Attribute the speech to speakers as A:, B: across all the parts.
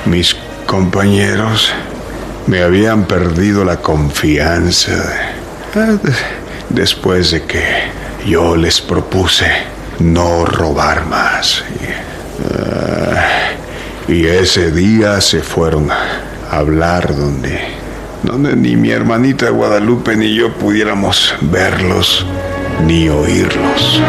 A: Mis compañeros me habían perdido la confianza después de que yo les propuse no robar más. Y ese día se fueron a hablar donde ni mi hermanita Guadalupe ni yo pudiéramos verlos ni oírlos.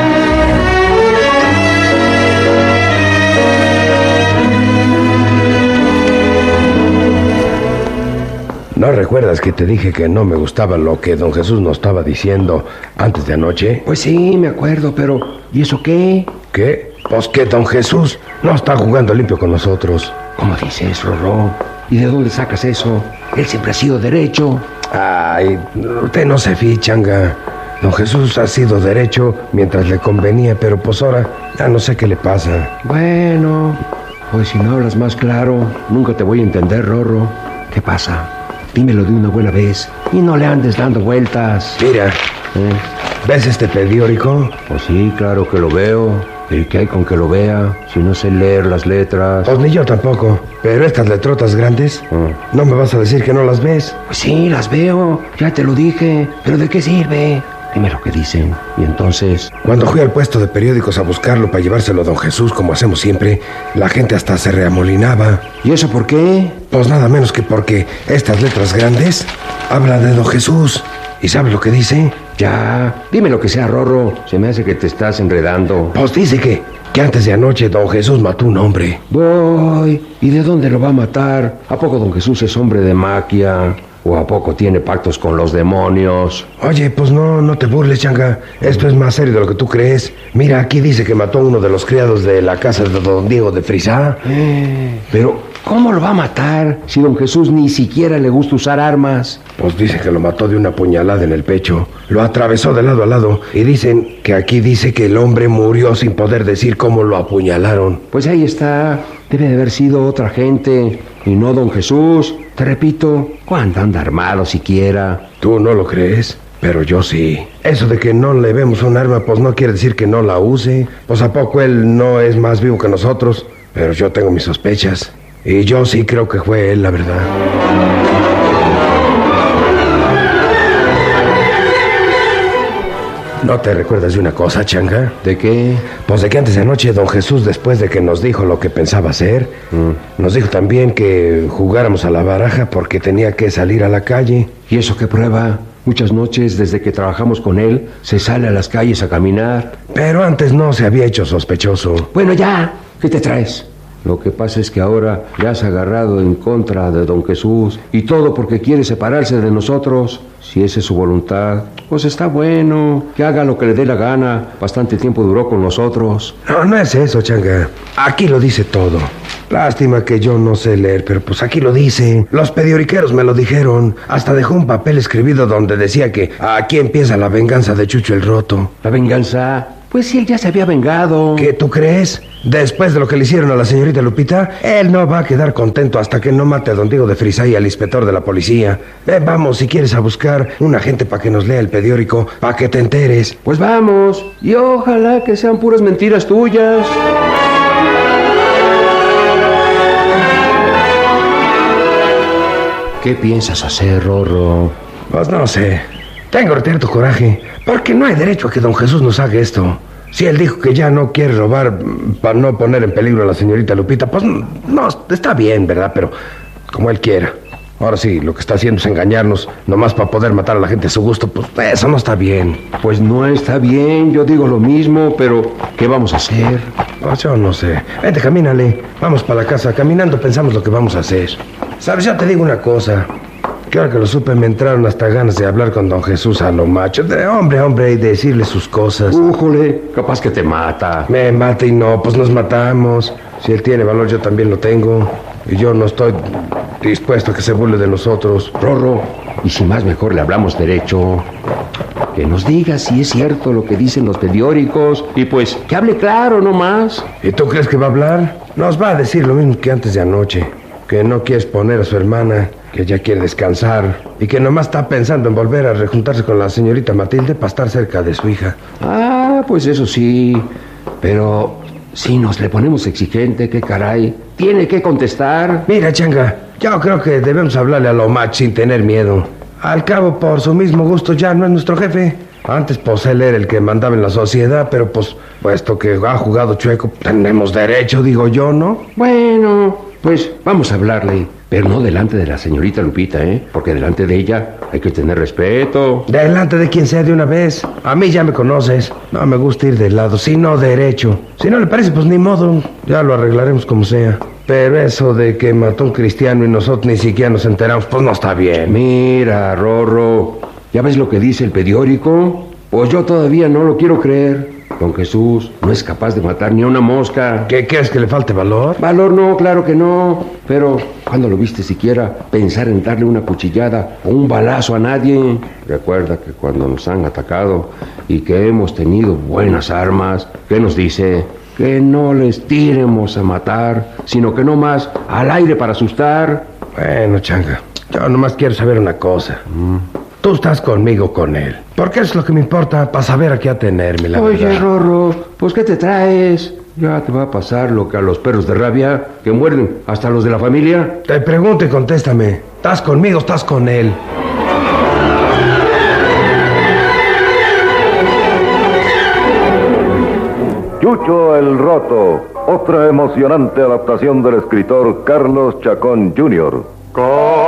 B: ¿No recuerdas que te dije que no me gustaba lo que don Jesús nos estaba diciendo antes de anoche?
C: Pues sí, me acuerdo, pero ¿y eso qué?
B: ¿Qué? Pues que don Jesús no está jugando limpio con nosotros.
C: ¿Cómo dices, Rorró? ¿Y de dónde sacas eso? Él siempre ha sido derecho.
B: Ay, usted no se fíe, changa. Don Jesús ha sido derecho mientras le convenía, pero pues ahora ya no sé qué le pasa.
C: Bueno, pues si no hablas más claro, nunca te voy a entender, Rorro. ¿Qué pasa? Dímelo de una buena vez y no le andes dando vueltas.
B: Mira, ¿ves este periódico?
C: Pues sí, claro que lo veo. ¿Y qué hay con que lo vea? Si no sé leer las letras.
B: Pues ni yo tampoco. Pero estas letrotas grandes, ¿no me vas a decir que no las ves?
C: Pues sí, las veo. Ya te lo dije. ¿Pero de qué sirve? Dime lo que dicen. Y entonces...
B: Cuando fui al puesto de periódicos a buscarlo para llevárselo a don Jesús, como hacemos siempre, la gente hasta se reamolinaba.
C: ¿Y eso por qué?
B: Pues nada menos que porque estas letras grandes hablan de don Jesús. ¿Y sabes lo que dice?
C: Ya, dime lo que sea, Rorro. Se me hace que te estás enredando.
B: Pues dice que antes de anoche don Jesús mató un hombre.
C: Voy. ¿Y de dónde lo va a matar? ¿A poco don Jesús es hombre de maquia? ¿O a poco tiene pactos con los demonios?
B: Oye, pues no te burles, changa. Esto es más serio de lo que tú crees. Mira, aquí dice que mató a uno de los criados de la casa de don Diego de Frisá.
C: Pero, ¿cómo lo va a matar si don Jesús ni siquiera le gusta usar armas?
B: Pues dice que lo mató de una puñalada en el pecho. Lo atravesó de lado a lado. Y dicen que aquí dice que el hombre murió sin poder decir cómo lo apuñalaron.
C: Pues ahí está. Debe de haber sido otra gente y no don Jesús. Te repito, ¿cuándo anda armado siquiera?
B: Tú no lo crees, pero yo sí. Eso de que no le vemos un arma, pues no quiere decir que no la use. Pues a poco él no es más vivo que nosotros. Pero yo tengo mis sospechas. Y yo sí creo que fue él, la verdad. ¿No te recuerdas de una cosa, changa?
C: ¿De qué?
B: Pues de que antes de anoche don Jesús, después de que nos dijo lo que pensaba hacer, nos dijo también que jugáramos a la baraja porque tenía que salir a la calle.
C: ¿Y eso qué prueba? Muchas noches, desde que trabajamos con él, se sale a las calles a caminar.
B: Pero antes no se había hecho sospechoso.
C: Bueno, ya. ¿Qué te traes? Lo que pasa es que ahora ya se ha agarrado en contra de don Jesús y todo porque quiere separarse de nosotros. Si esa es su voluntad, pues está bueno, que haga lo que le dé la gana. Bastante tiempo duró con nosotros.
B: No es eso, changa. Aquí lo dice todo. Lástima que yo no sé leer, pero pues aquí lo dice. Los periodiqueros me lo dijeron. Hasta dejó un papel escribido donde decía que aquí empieza la venganza de Chucho el Roto.
C: ¿La venganza? Pues si él ya se había vengado.
B: ¿Qué tú crees? Después de lo que le hicieron a la señorita Lupita, él no va a quedar contento hasta que no mate a don Diego de Frisá y al inspector de la policía. Vamos, si quieres, a buscar un agente para que nos lea el periódico, para que te enteres.
C: Pues vamos, y ojalá que sean puras mentiras tuyas. ¿Qué piensas hacer, Rorro?
B: Pues no sé. Tengo cierto coraje, porque no hay derecho a que don Jesús nos haga esto. Si él dijo que ya no quiere robar para no poner en peligro a la señorita Lupita, pues no, está bien, ¿verdad? Pero como él quiera. Ahora sí, lo que está haciendo es engañarnos, nomás para poder matar a la gente a su gusto, pues eso no está bien.
C: Pues no está bien, yo digo lo mismo, pero ¿qué vamos a hacer?
B: Pues yo no sé. Vente, camínale. Vamos para la casa. Caminando pensamos lo que vamos a hacer. ¿Sabes? Ya te digo una cosa. Que ahora que lo supe me entraron hasta ganas de hablar con don Jesús a lo macho. De hombre, y decirle sus cosas.
C: Újole, capaz que te mata.
B: Me mata y no, pues nos matamos. Si él tiene valor, yo también lo tengo. Y yo no estoy dispuesto a que se burle de nosotros.
C: Rorro, y si más mejor le hablamos derecho. Que nos diga si es cierto lo que dicen los periódicos. Y pues, que hable claro nomás.
B: ¿Y tú crees que va a hablar? Nos va a decir lo mismo que antes de anoche. Que no quiere exponer a su hermana, que ya quiere descansar y que nomás está pensando en volver a rejuntarse con la señorita Matilde para estar cerca de su hija.
C: Ah, pues eso sí, pero si nos le ponemos exigente, qué caray, tiene que contestar.
B: Mira, Changa, yo creo que debemos hablarle a Lomax sin tener miedo. Al cabo, por su mismo gusto, ya no es nuestro jefe. Antes, pues, él era el que mandaba en la sociedad, pero, pues, puesto que ha jugado chueco, tenemos derecho, digo yo, ¿no?
C: Bueno, pues vamos a hablarle, pero no delante de la señorita Lupita, ¿eh? Porque delante de ella hay que tener respeto.
B: Delante de quien sea de una vez. A mí ya me conoces. No me gusta ir de lado, sino derecho. Si no le parece, pues ni modo. Ya lo arreglaremos como sea. Pero eso de que mató un cristiano y nosotros ni siquiera nos enteramos, pues no está bien.
C: Mira, Rorro, ¿ya ves lo que dice el periódico? Pues yo todavía no lo quiero creer. Don Jesús no es capaz de matar ni a una mosca.
B: ¿Qué es que le falte valor?
C: Valor no, claro que no. Pero, ¿cuándo lo viste siquiera pensar en darle una cuchillada o un balazo a nadie? Recuerda que cuando nos han atacado y que hemos tenido buenas armas, ¿qué nos dice? Que no les tiremos a matar, sino que no más al aire para asustar.
B: Bueno, Changa, yo nomás quiero saber una cosa. Tú estás conmigo con él. Porque es lo que me importa para saber a qué atenerme, la
C: Oye,
B: verdad.
C: Rorro, pues ¿qué te traes? Ya te va a pasar lo que a los perros de rabia, que muerden hasta los de la familia.
B: Te pregunto y contéstame. ¿Estás conmigo o estás con él?
D: Chucho el Roto, otra emocionante adaptación del escritor Carlos Chacón Jr.